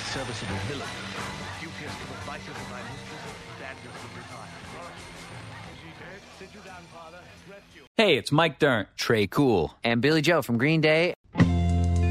serviceable villain, duteous to the vices of thy mistress, standards of desire. Is he dead? Sit you down, father. Rest you. Hey, it's Mike Dirnt, Trey Cool, and Billy Joe from Green Day.